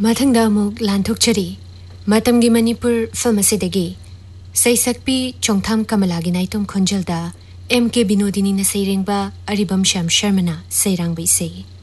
ꯃꯊꯪꯗ ꯑꯃꯨꯛ ꯂꯥꯟꯊꯣꯛꯆꯔꯤ ꯃꯇꯝꯒꯤ ꯃꯅꯤꯄꯨꯔ ꯐꯤꯜꯝ ꯑꯁꯤꯗꯒꯤ ꯁꯩꯁꯛꯄꯤ ꯆꯣꯡꯊꯥꯝ ꯀꯃꯂꯥꯒꯤ ꯅꯥꯏꯇꯣꯝ ꯈꯣꯟꯖꯦꯜꯗ M.K. ꯕꯤꯅꯣꯗꯤꯅꯤꯅ ꯁꯩꯔꯦꯡꯕ ꯑꯔꯤꯕꯝ ꯁ꯭ꯌꯥꯝ ꯁꯔꯃꯅ ꯁꯩꯔꯥꯡꯕ ꯏꯁꯩ